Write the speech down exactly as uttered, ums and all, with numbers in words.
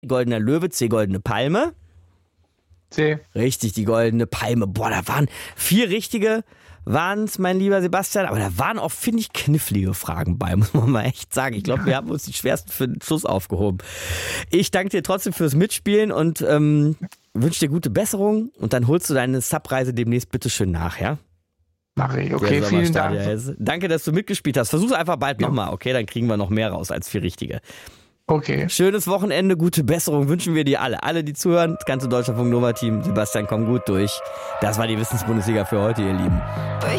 Goldener Löwe, C, Goldene Palme. C. Richtig, die Goldene Palme. Boah, da waren vier richtige, waren es, mein lieber Sebastian. Aber da waren auch, finde ich, knifflige Fragen bei, muss man mal echt sagen. Ich glaube, wir haben uns die schwersten für den Schluss aufgehoben. Ich danke dir trotzdem fürs Mitspielen und ähm, wünsche dir gute Besserung. Und dann holst du deine Subreise demnächst bitte schön nach, ja? Mache ich. Okay, vielen Dank. Danke, dass du mitgespielt hast. Versuch's einfach bald ja. nochmal, okay? Dann kriegen wir noch mehr raus als vier richtige. Okay. Schönes Wochenende, gute Besserung wünschen wir dir alle. Alle, die zuhören, das ganze Deutschlandfunk Nova Team. Sebastian, komm gut durch. Das war die Wissensbundesliga für heute, ihr Lieben.